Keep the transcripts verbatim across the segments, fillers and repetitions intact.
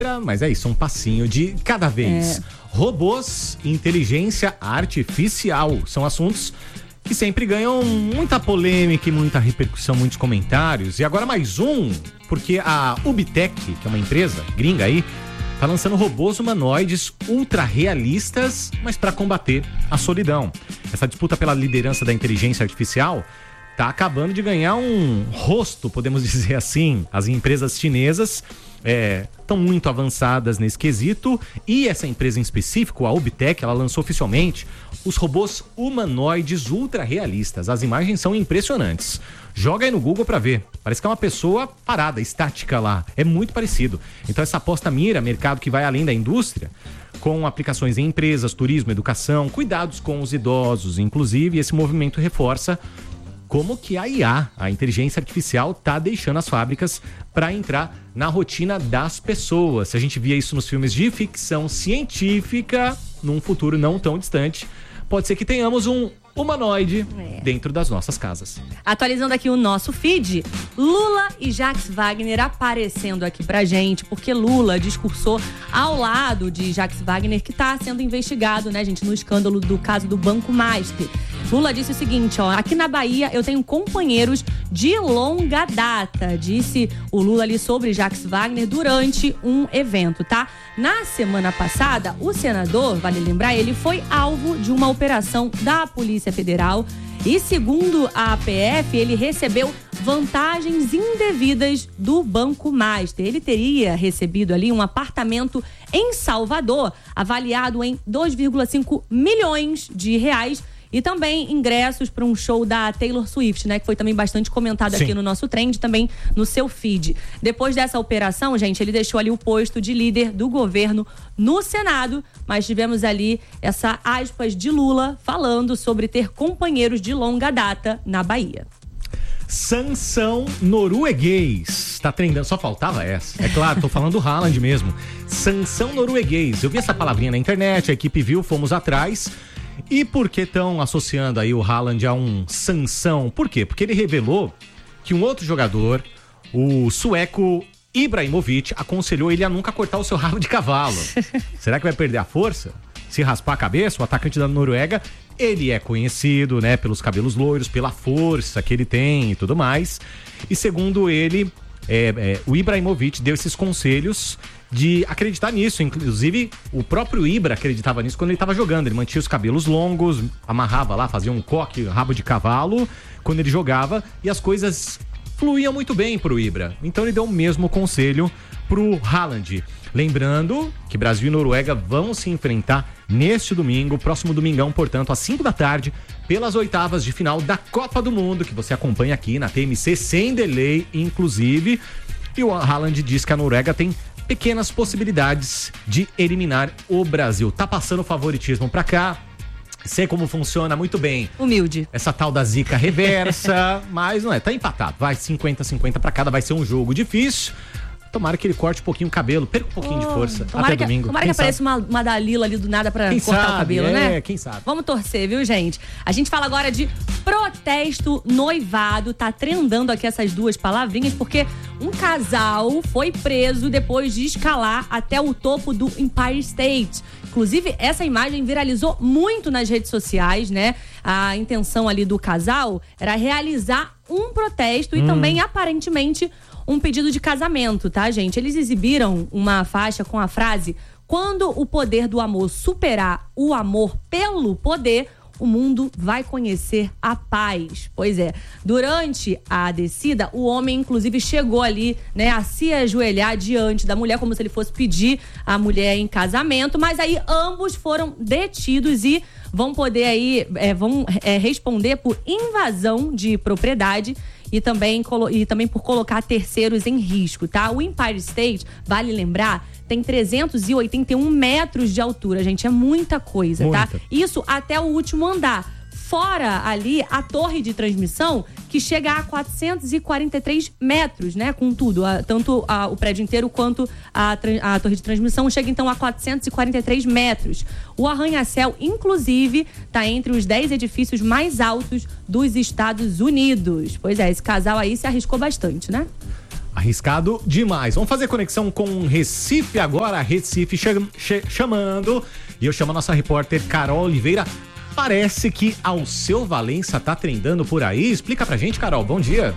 Mas é isso, um passinho de cada vez. É. Robôs, inteligência artificial, são assuntos que sempre ganham muita polêmica e muita repercussão, muitos comentários. E agora mais um, porque a Ubtech, que é uma empresa gringa aí, tá lançando robôs humanoides ultra realistas, mas para combater a solidão. Essa disputa pela liderança da inteligência artificial tá acabando de ganhar um rosto, podemos dizer assim. As empresas chinesas estão é, muito avançadas nesse quesito, e essa empresa em específico, a Ubtech, ela lançou oficialmente os robôs humanoides ultra realistas. As imagens são impressionantes. Joga aí no Google pra ver. Parece que é uma pessoa parada, estática lá. É muito parecido. Então essa aposta mira mercado que vai além da indústria, com aplicações em empresas, turismo, educação, cuidados com os idosos, inclusive. Esse movimento reforça como que a I A, a inteligência artificial, tá deixando as fábricas para entrar na rotina das pessoas. Se a gente via isso nos filmes de ficção científica, num futuro não tão distante, pode ser que tenhamos um humanoide é. dentro das nossas casas. Atualizando aqui o nosso feed, Lula e Jacques Wagner aparecendo aqui pra gente, porque Lula discursou ao lado de Jacques Wagner, que tá sendo investigado, né, gente, no escândalo do caso do Banco Master. Lula disse o seguinte, ó, aqui na Bahia eu tenho companheiros de longa data, disse o Lula ali sobre Jacques Wagner durante um evento, tá? Na semana passada, o senador, vale lembrar, ele foi alvo de uma operação da Polícia Federal e, segundo a A P F, ele recebeu vantagens indevidas do Banco Master. Ele teria recebido ali um apartamento em Salvador, avaliado em dois vírgula cinco milhões de reais, e também ingressos para um show da Taylor Swift, né? Que foi também bastante comentado Sim. aqui no nosso trend, também no seu feed. Depois dessa operação, gente, ele deixou ali o posto de líder do governo no Senado, mas tivemos ali essa aspas de Lula falando sobre ter companheiros de longa data na Bahia. Sansão norueguês. Tá trendando, só faltava essa. É claro, tô falando do Haaland mesmo. Sansão norueguês. Eu vi essa palavrinha na internet, a equipe viu, fomos atrás. E por que estão associando aí o Haaland a um Sansão? Por quê? Porque ele revelou que um outro jogador, o sueco Ibrahimovic, aconselhou ele a nunca cortar o seu rabo de cavalo. Será que vai perder a força? Se raspar a cabeça? O atacante da Noruega, ele é conhecido, né, pelos cabelos loiros, pela força que ele tem e tudo mais. E segundo ele, é, é, o Ibrahimovic deu esses conselhos de acreditar nisso. Inclusive, o próprio Ibra acreditava nisso quando ele estava jogando. Ele mantinha os cabelos longos, amarrava lá, fazia um coque, rabo de cavalo quando ele jogava, e as coisas fluíam muito bem pro Ibra. Então ele deu o mesmo conselho pro Haaland. Lembrando que Brasil e Noruega vão se enfrentar neste domingo, próximo domingão, portanto, às cinco da tarde, pelas oitavas de final da Copa do Mundo, que você acompanha aqui na T M C sem delay, inclusive. E o Haaland diz que a Noruega tem pequenas possibilidades de eliminar o Brasil. Tá passando o favoritismo pra cá. Sei como funciona muito bem. Humilde. Essa tal da zica reversa, mas não é, tá empatado. Vai cinquenta a cinquenta pra cada, vai ser um jogo difícil. Tomara que ele corte um pouquinho o cabelo, perca um pouquinho oh, de força até que, domingo. Tomara quem que apareça uma, uma Dalila ali do nada pra quem cortar sabe, o cabelo, é, né? Quem sabe. Vamos torcer, viu, gente? A gente fala agora de protesto noivado. Tá trendando aqui essas duas palavrinhas, porque um casal foi preso depois de escalar até o topo do Empire State. Inclusive, essa imagem viralizou muito nas redes sociais, né? A intenção ali do casal era realizar um protesto e hum. também, aparentemente, um pedido de casamento, tá, gente? Eles exibiram uma faixa com a frase: quando o poder do amor superar o amor pelo poder, o mundo vai conhecer a paz. Pois é, durante a descida, o homem, inclusive, chegou ali, né, a se ajoelhar diante da mulher, como se ele fosse pedir a mulher em casamento, mas aí ambos foram detidos e vão poder aí, é, vão é, responder por invasão de propriedade e também, e também por colocar terceiros em risco, tá? O Empire State, vale lembrar, tem trezentos e oitenta e um metros de altura, gente, é muita coisa, muita. Tá? Isso até o último andar. Fora ali a torre de transmissão, que chega a quatrocentos e quarenta e três metros, né? Com tudo, a, tanto a, o prédio inteiro quanto a, a torre de transmissão chega então a quatrocentos e quarenta e três metros. O arranha-céu, inclusive, está entre os dez edifícios mais altos dos Estados Unidos. Pois é, esse casal aí se arriscou bastante, né? Arriscado demais. Vamos fazer conexão com Recife agora. Recife cham- ch- chamando. E eu chamo a nossa repórter Carol Oliveira. Parece que Alceu Valença tá trendando por aí. Explica pra gente, Carol. Bom dia.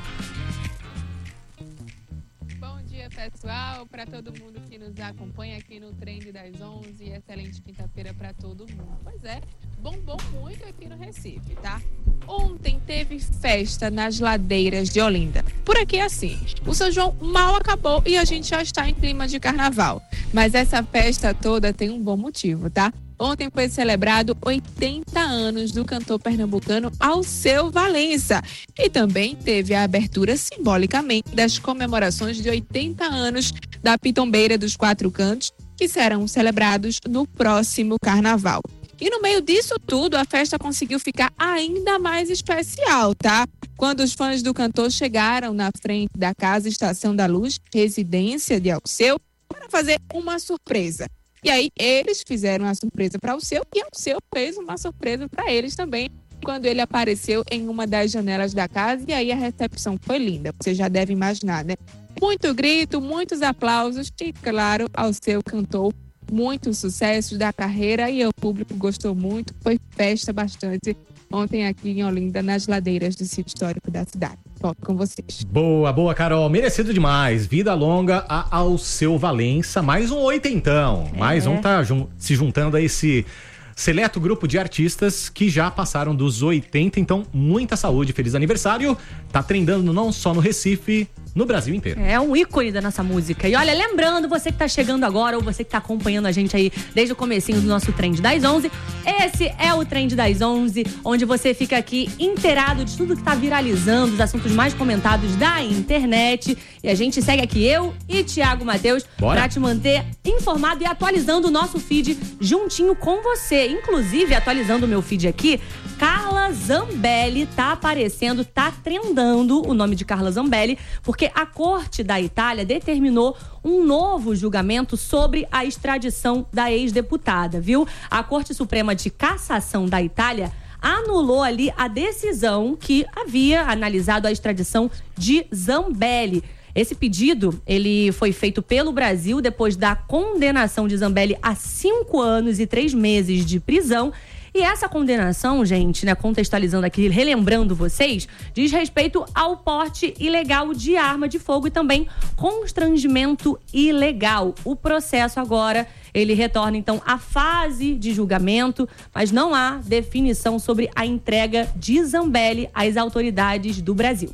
Bom dia, pessoal. Para todo mundo que nos acompanha aqui no Trend das onze. Excelente quinta-feira para todo mundo. Pois é, bombou muito aqui no Recife, tá? Ontem teve festa nas ladeiras de Olinda. Por aqui é assim, o São João mal acabou e a gente já está em clima de carnaval. Mas essa festa toda tem um bom motivo, tá? Ontem foi celebrado oitenta anos do cantor pernambucano Alceu Valença. E também teve a abertura simbolicamente das comemorações de oitenta anos da Pitombeira dos Quatro Cantos, que serão celebrados no próximo carnaval. E no meio disso tudo, a festa conseguiu ficar ainda mais especial, tá? Quando os fãs do cantor chegaram na frente da Casa Estação da Luz, residência de Alceu, para fazer uma surpresa. E aí, eles fizeram a surpresa para Alceu e Alceu fez uma surpresa para eles também, quando ele apareceu em uma das janelas da casa. E aí, a recepção foi linda. Você já deve imaginar, né? Muito grito, muitos aplausos e, claro, Alceu cantou muitos sucessos da carreira e o público gostou muito. Foi festa bastante ontem aqui em Olinda, nas ladeiras do sítio histórico da cidade. Volto com vocês. Boa, boa, Carol. Merecido demais. Vida longa a Alceu Valença. Mais um oitentão. É. Mais um tá jun- se juntando a esse seleto grupo de artistas que já passaram dos oitenta. Então, muita saúde, feliz aniversário. Tá trendando não só no Recife, no Brasil inteiro. É um ícone da nossa música. E olha, lembrando, você que tá chegando agora ou você que tá acompanhando a gente aí desde o comecinho do nosso Trend das onze, esse é o Trend das onze, onde você fica aqui inteirado de tudo que tá viralizando, os assuntos mais comentados da internet. E a gente segue aqui, eu e Thiago Matheus, Bora. pra te manter informado e atualizando o nosso feed juntinho com você. Inclusive, atualizando o meu feed aqui, Carla Zambelli tá aparecendo, tá trendando o nome de Carla Zambelli, porque a Corte da Itália determinou um novo julgamento sobre a extradição da ex-deputada, viu? A Corte Suprema de Cassação da Itália anulou ali a decisão que havia analisado a extradição de Zambelli. Esse pedido, ele foi feito pelo Brasil depois da condenação de Zambelli a cinco anos e três meses de prisão. E essa condenação, gente, né, contextualizando aqui, relembrando vocês, diz respeito ao porte ilegal de arma de fogo e também constrangimento ilegal. O processo agora, ele retorna então à fase de julgamento, mas não há definição sobre a entrega de Zambelli às autoridades do Brasil.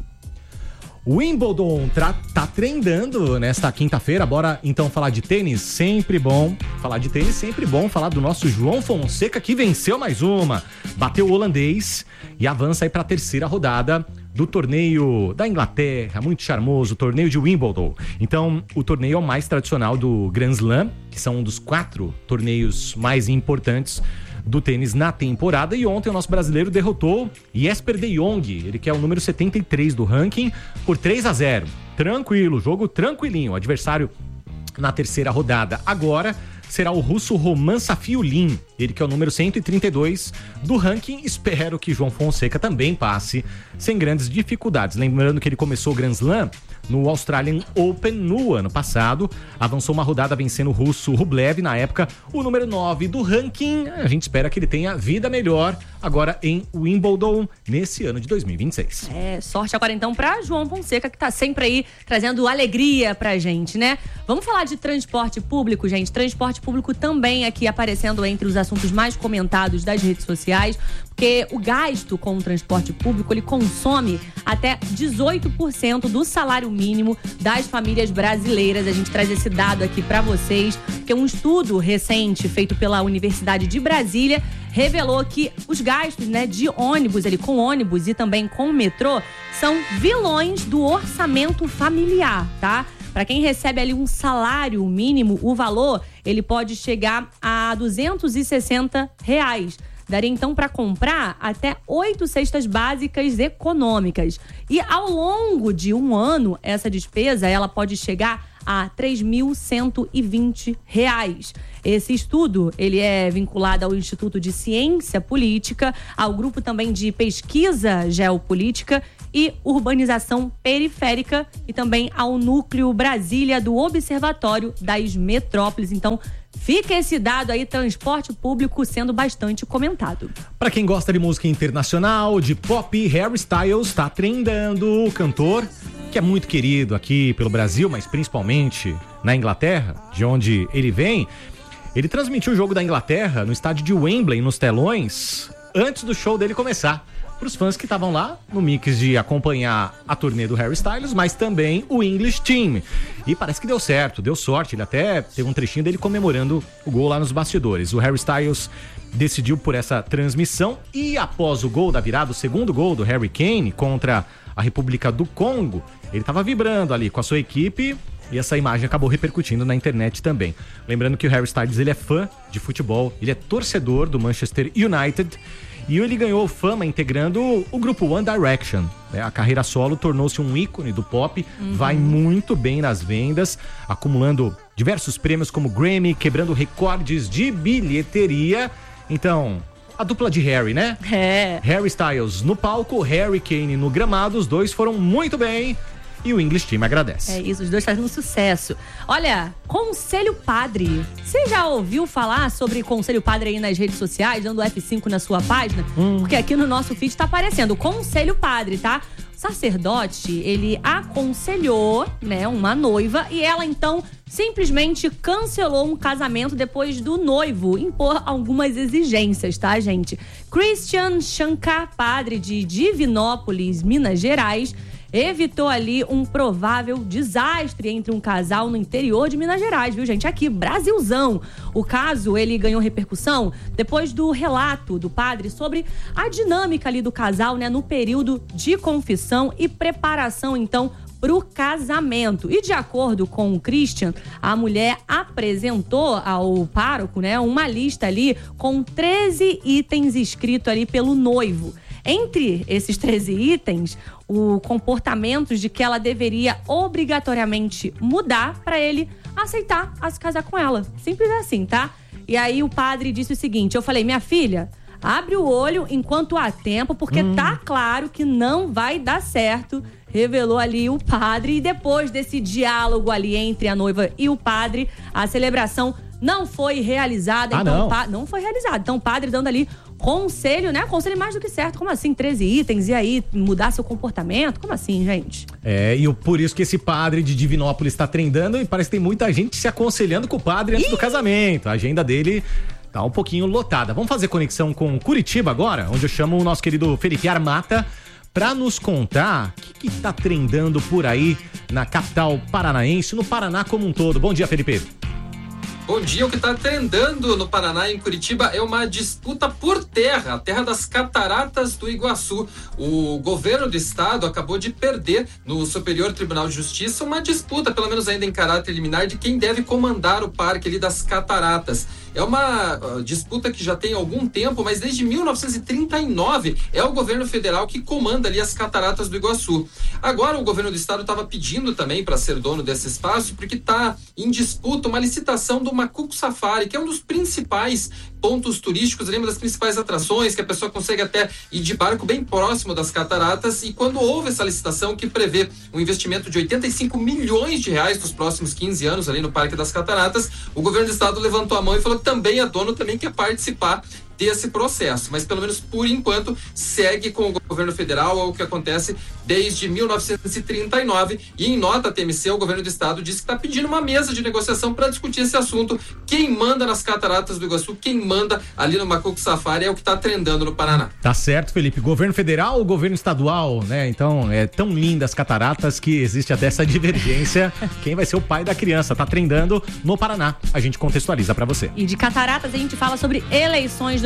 Wimbledon tra- tá trendando nesta quinta-feira. Bora então falar de tênis, sempre bom. Falar de tênis, sempre bom. Falar do nosso João Fonseca, que venceu mais uma. Bateu o holandês e avança aí para a terceira rodada do torneio da Inglaterra, muito charmoso, o torneio de Wimbledon. Então, o torneio é o mais tradicional do Grand Slam, que são um dos quatro torneios mais importantes do tênis na temporada. E ontem o nosso brasileiro derrotou Jesper de Jong, ele que é o número setenta e três do ranking, por três a zero. Tranquilo, jogo tranquilinho. O adversário na terceira rodada agora será o russo Roman Safiullin, ele que é o número cento e trinta e dois do ranking. Espero que João Fonseca também passe sem grandes dificuldades. Lembrando que ele começou o Grand Slam no Australian Open no ano passado, avançou uma rodada vencendo o russo Rublev, na época o número nove do ranking. A gente espera que ele tenha vida melhor agora em Wimbledon nesse ano de dois mil e vinte e seis. É, sorte agora então pra João Fonseca, que tá sempre aí trazendo alegria pra gente, né? Vamos falar de transporte público, gente. Transporte público também aqui aparecendo entre os assuntos mais comentados das redes sociais, porque o gasto com o transporte público, ele consome até dezoito por cento do salário mínimo das famílias brasileiras. A gente traz esse dado aqui para vocês, porque um estudo recente feito pela Universidade de Brasília revelou que os gastos, né, de ônibus, ali, com ônibus e também com metrô, são vilões do orçamento familiar, tá? Para quem recebe ali um salário mínimo, o valor, ele pode chegar a duzentos e sessenta reais. Daria então para comprar até oito cestas básicas econômicas. E ao longo de um ano, essa despesa ela pode chegar a três mil cento e vinte reais. Esse estudo, ele é vinculado ao Instituto de Ciência Política, ao grupo também de pesquisa geopolítica e urbanização periférica e também ao Núcleo Brasília do Observatório das Metrópoles. Então, fica esse dado aí, transporte público sendo bastante comentado. Para quem gosta de música internacional, de pop, Harry Styles está trendando. O cantor, que é muito querido aqui pelo Brasil, mas principalmente na Inglaterra, de onde ele vem, ele transmitiu o jogo da Inglaterra no estádio de Wembley, nos telões, antes do show dele começar. Para os fãs que estavam lá no mix de acompanhar a turnê do Harry Styles, mas também o English Team. E parece que deu certo, deu sorte. Ele até teve um trechinho dele comemorando o gol lá nos bastidores. O Harry Styles decidiu por essa transmissão e após o gol da virada, o segundo gol do Harry Kane contra a República do Congo, ele estava vibrando ali com a sua equipe. E essa imagem acabou repercutindo na internet também. Lembrando que o Harry Styles, ele é fã de futebol, ele é torcedor do Manchester United e ele ganhou fama integrando o grupo One Direction. A carreira solo tornou-se um ícone do pop, uhum. vai muito bem nas vendas, acumulando diversos prêmios como Grammy, quebrando recordes de bilheteria. Então, a dupla de Harry, né? É. Harry Styles no palco, Harry Kane no gramado, os dois foram muito bem. E o English Team agradece. É isso, os dois fazendo sucesso. Olha, Conselho Padre. Você já ouviu falar sobre Conselho Padre aí nas redes sociais, dando F cinco na sua página? Hum. Porque aqui no nosso feed tá aparecendo Conselho Padre, tá? O sacerdote, ele aconselhou, né, uma noiva e ela então simplesmente cancelou um casamento depois do noivo impor algumas exigências, tá, gente? Christian Shankar, padre de Divinópolis, Minas Gerais, evitou ali um provável desastre entre um casal no interior de Minas Gerais, viu, gente? Aqui, Brasilzão. O caso, ele ganhou repercussão depois do relato do padre sobre a dinâmica ali do casal, né, no período de confissão e preparação, então, para o casamento. E de acordo com o Christian, a mulher apresentou ao pároco, né, uma lista ali com treze itens escritos ali pelo noivo. Entre esses treze itens, o comportamento de que ela deveria obrigatoriamente mudar para ele aceitar a se casar com ela. Simples assim, tá? E aí o padre disse o seguinte, eu falei, minha filha, abre o olho enquanto há tempo, porque hum. tá claro que não vai dar certo, revelou ali o padre. E depois desse diálogo ali entre a noiva e o padre, a celebração não foi realizada. Ah, então, não. Pa- não foi realizada. Então o padre dando ali conselho, né? Conselho mais do que certo. Como assim? treze itens e aí mudar seu comportamento? Como assim, gente? É, e por isso que esse padre de Divinópolis está trendando e parece que tem muita gente se aconselhando com o padre antes Ih! do casamento. A agenda dele tá um pouquinho lotada. Vamos fazer conexão com Curitiba agora, onde eu chamo o nosso querido Felipe Armata para nos contar o que, que tá trendando por aí na capital paranaense, no Paraná como um todo. Bom dia, Felipe. Bom dia, o que está trendando no Paraná, em Curitiba, é uma disputa por terra, a terra das Cataratas do Iguaçu. O governo do estado acabou de perder no Superior Tribunal de Justiça uma disputa, pelo menos ainda em caráter liminar, de quem deve comandar o parque ali das Cataratas. É uma uh, disputa que já tem algum tempo, mas desde mil novecentos e trinta e nove é o governo federal que comanda ali as Cataratas do Iguaçu. Agora o governo do estado estava pedindo também para ser dono desse espaço, porque está em disputa uma licitação do Macuco Safari, que é um dos principais pontos turísticos, uma das principais atrações, que a pessoa consegue até ir de barco bem próximo das cataratas. E quando houve essa licitação que prevê um investimento de oitenta e cinco milhões de reais nos próximos quinze anos ali no Parque das Cataratas, o governo do estado levantou a mão e falou que também é dono, também quer participar desse processo, mas pelo menos por enquanto segue com o governo federal, é o que acontece desde mil novecentos e trinta e nove, e em nota T M C o governo do estado disse que está pedindo uma mesa de negociação para discutir esse assunto. Quem manda nas Cataratas do Iguaçu, quem manda ali no Macuco Safari é o que está trendando no Paraná. Tá certo, Felipe. Governo federal ou governo estadual, né? Então é tão linda as cataratas que existe até essa divergência. Quem vai ser o pai da criança? Tá trendando no Paraná. A gente contextualiza para você. E de cataratas a gente fala sobre eleições dois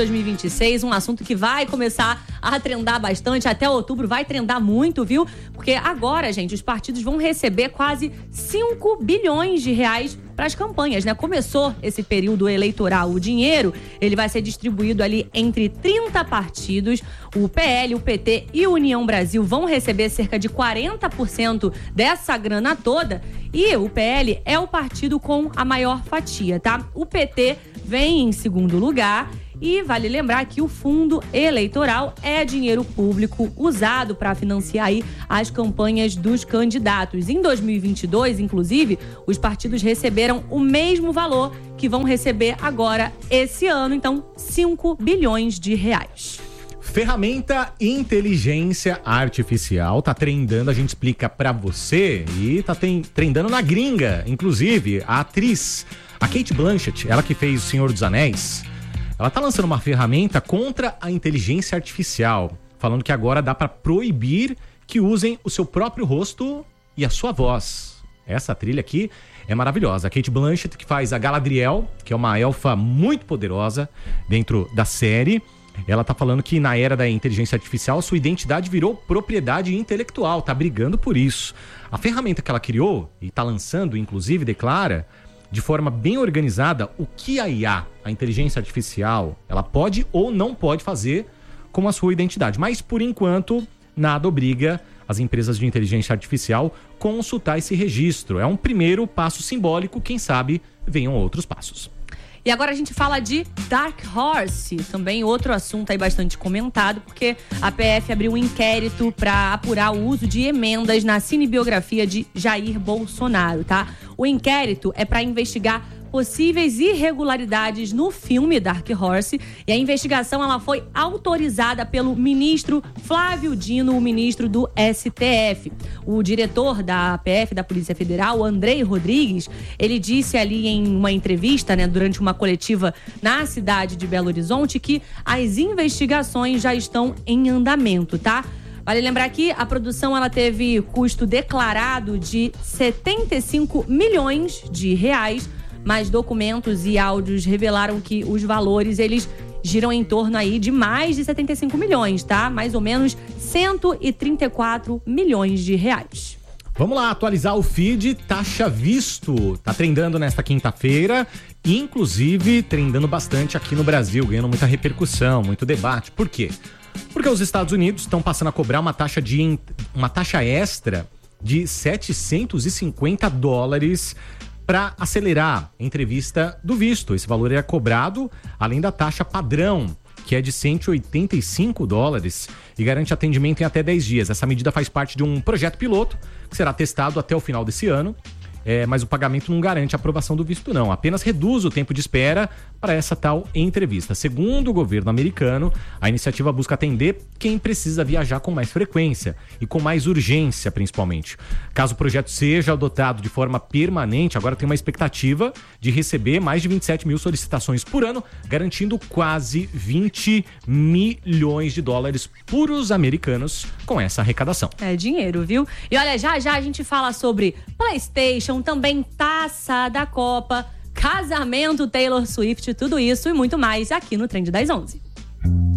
dois mil e vinte e seis, um assunto que vai começar a trendar bastante, até outubro vai trendar muito, viu? Porque agora, gente, os partidos vão receber quase cinco bilhões de reais para as campanhas, né? Começou esse período eleitoral. O dinheiro, ele vai ser distribuído ali entre trinta partidos. O P L, o P T e o União Brasil vão receber cerca de quarenta por cento dessa grana toda. E o P L é o partido com a maior fatia, tá? O P T vem em segundo lugar. E vale lembrar que o fundo eleitoral é dinheiro público usado para financiar aí as campanhas dos candidatos. Em dois mil e vinte e dois, inclusive, os partidos receberam o mesmo valor que vão receber agora esse ano, então cinco bilhões de reais. Ferramenta inteligência artificial tá trendando, a gente explica pra você, e tá tem, trendando na gringa, inclusive a atriz, a Cate Blanchett, ela que fez O Senhor dos Anéis. Ela tá lançando uma ferramenta contra a inteligência artificial, falando que agora dá para proibir que usem o seu próprio rosto e a sua voz. Essa trilha aqui é maravilhosa. A Cate Blanchett, que faz a Galadriel, que é uma elfa muito poderosa dentro da série, ela tá falando que na era da inteligência artificial, sua identidade virou propriedade intelectual, tá brigando por isso. A ferramenta que ela criou e tá lançando, inclusive, declara de forma bem organizada o que a I A, a inteligência artificial, ela pode ou não pode fazer com a sua identidade. Mas, por enquanto, nada obriga as empresas de inteligência artificial consultar esse registro. É um primeiro passo simbólico, quem sabe venham outros passos. E agora a gente fala de Dark Horse, também outro assunto aí bastante comentado, porque a P F abriu um inquérito para apurar o uso de emendas na cinebiografia de Jair Bolsonaro, tá? O inquérito é para investigar possíveis irregularidades no filme Dark Horse, e a investigação ela foi autorizada pelo ministro Flávio Dino, o ministro do S T F. O diretor da P F, da Polícia Federal, Andrei Rodrigues, ele disse ali em uma entrevista, né, durante uma coletiva na cidade de Belo Horizonte, que as investigações já estão em andamento, tá? Vale lembrar que a produção ela teve custo declarado de setenta e cinco milhões de reais, mas documentos e áudios revelaram que os valores, eles giram em torno aí de mais de setenta e cinco milhões, tá? Mais ou menos cento e trinta e quatro milhões de reais. Vamos lá, atualizar o feed Taxa Visto. Tá trendando nesta quinta-feira, inclusive trendando bastante aqui no Brasil, ganhando muita repercussão, muito debate. Por quê? Porque os Estados Unidos estão passando a cobrar uma taxa, de, uma taxa extra de setecentos e cinquenta dólares para acelerar a entrevista do visto. Esse valor é cobrado além da taxa padrão, que é de cento e oitenta e cinco dólares e garante atendimento em até dez dias. Essa medida faz parte de um projeto piloto que será testado até o final desse ano. É, mas o pagamento não garante a aprovação do visto, não. Apenas reduz o tempo de espera para essa tal entrevista. Segundo o governo americano, a iniciativa busca atender quem precisa viajar com mais frequência e com mais urgência, principalmente. Caso o projeto seja adotado de forma permanente, agora tem uma expectativa de receber mais de vinte e sete mil solicitações por ano, garantindo quase vinte milhões de dólares puros americanos com essa arrecadação. É dinheiro, viu? E olha, já já a gente fala sobre PlayStation, também Taça da Copa, casamento Taylor Swift, tudo isso e muito mais aqui no Trend das onze.